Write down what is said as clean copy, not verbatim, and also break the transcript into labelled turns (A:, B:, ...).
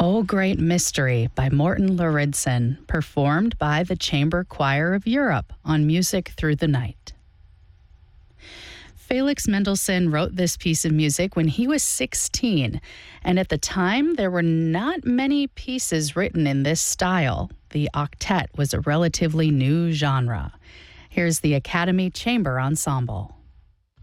A: O Great Mystery by Morten Lauridsen, performed by the Chamber Choir of Europe on Music Through the Night. Felix Mendelssohn wrote this piece of music when he was 16, and at the time there were not many pieces written in this style. The octet was a relatively new genre. Here's the Academy Chamber Ensemble.